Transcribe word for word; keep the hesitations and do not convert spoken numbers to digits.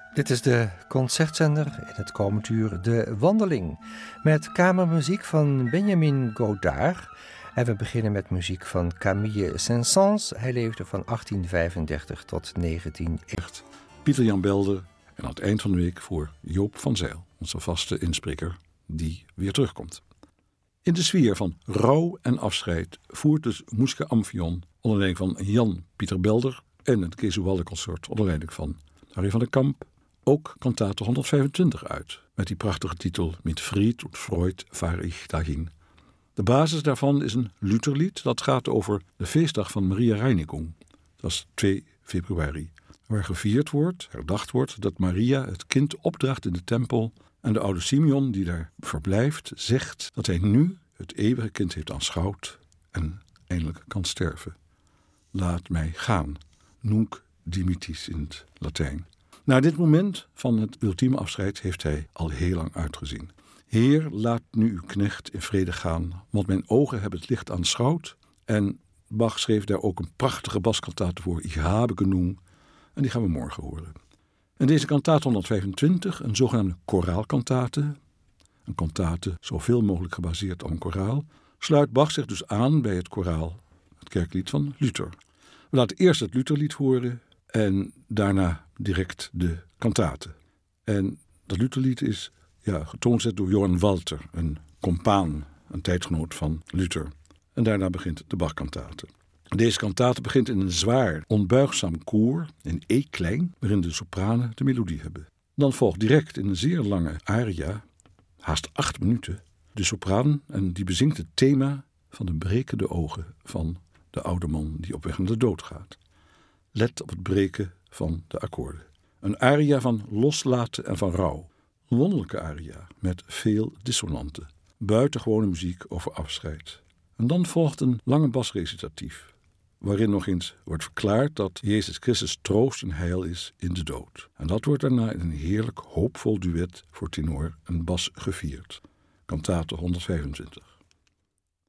Dit is de concertzender in het komend uur De Wandeling. Met kamermuziek van Benjamin Godard. En we beginnen met muziek van Camille Saint-Saëns. Hij leefde van achttien vijfendertig tot negentien echt. Pieter Jan Belder en aan het eind van de week voor Joop van Zijl, onze vaste inspreker, die weer terugkomt. In de sfeer van rouw en afscheid voert dus Moeske Amphion onder leiding van Jan Pieter Belder en het Gesualdo Consort onder leiding van Harry van der Kamp ook kantate honderdvijfentwintig uit, met die prachtige titel Mit Fried und Freud fahr ich dahin. De basis daarvan is een Lutherlied dat gaat over de feestdag van Maria Reinigung. Dat is twee februari, waar gevierd wordt, herdacht wordt dat Maria het kind opdraagt in de tempel en de oude Simeon die daar verblijft zegt dat hij nu het eeuwige kind heeft aanschouwd en eindelijk kan sterven. Laat mij gaan, nunc dimittis in het Latijn. Naar dit moment van het ultieme afscheid heeft hij al heel lang uitgezien. Heer, laat nu uw knecht in vrede gaan, want mijn ogen hebben het licht aanschouwd. En Bach schreef daar ook een prachtige baskantate voor, Ich habe genug, en die gaan we morgen horen. En deze kantate honderdvijfentwintig, een zogenaamde koraalkantate, een kantate zoveel mogelijk gebaseerd op een koraal, sluit Bach zich dus aan bij het koraal, het kerklied van Luther. We laten eerst het Lutherlied horen en daarna direct de kantate. En dat Lutherlied is ja, getoonzet door Johann Walter, een compaan, een tijdgenoot van Luther. En daarna begint de Bachkantate. Deze kantate begint in een zwaar, onbuigzaam koor in E-klein, waarin de sopranen de melodie hebben. Dan volgt direct in een zeer lange aria, haast acht minuten, de sopraan en die bezingt het thema van de brekende ogen van de oude man die op weg naar de dood gaat. Let op het breken van de akkoorden. Een aria van loslaten en van rouw. Een wonderlijke aria met veel dissonanten. Buitengewone muziek over afscheid. En dan volgt een lange basrecitatief, waarin nog eens wordt verklaard dat Jezus Christus troost en heil is in de dood. En dat wordt daarna in een heerlijk hoopvol duet voor tenor en bas gevierd. Kantate honderdvijfentwintig.